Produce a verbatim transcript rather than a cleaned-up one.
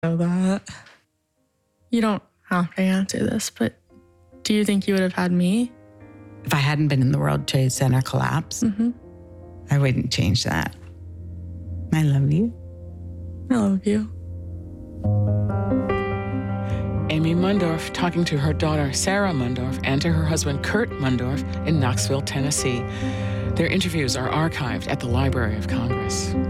know that. You don't have to answer this, but do you think you would have had me? If I hadn't been in the World Trade Center collapse, Mm-hmm. I wouldn't change that. I love you. I love you. Amy Mundorf talking to her daughter, Sarah Mundorf, and to her husband, Kurt Mundorf, in Knoxville, Tennessee. Their interviews are archived at the Library of Congress.